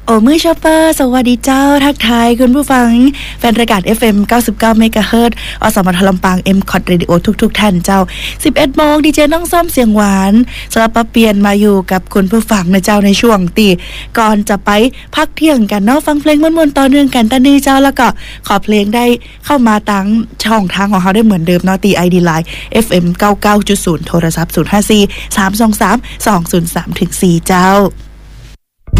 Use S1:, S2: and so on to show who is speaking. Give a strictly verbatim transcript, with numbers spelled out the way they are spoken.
S1: โอ้มือชอปเปอร์สวัสดีเจ้าทักทายคุณผู้ฟังแฟนรายการ เอฟ เอ็ม เก้าสิบเก้า เมกะเฮิรตซ์อสมทลำปาง เอ็ม คอท Radio ทุกๆท่านเจ้า สิบเอ็ดโมงดีเจน้องส้มเสียงหวานสลับปะเปลี่ยนมาอยู่กับคุณผู้ฟังนะเจ้าในช่วงตีก่อนจะไปพักเที่ยงกันเนาะฟังเพลงม่วนๆต่อเนื่องกันตอนนี้เจ้าแล้วก็ขอเพลงได้เข้ามาตั้งช่องทางของเฮาได้เหมือนเดิมเนาะตี ไอ ดี Line เอฟ เอ็ม เก้าสิบเก้าจุดศูนย์ โทรศัพท์ศูนย์ ห้า สี่ สาม สอง สาม สอง ศูนย์ สาม สี่ เจ้า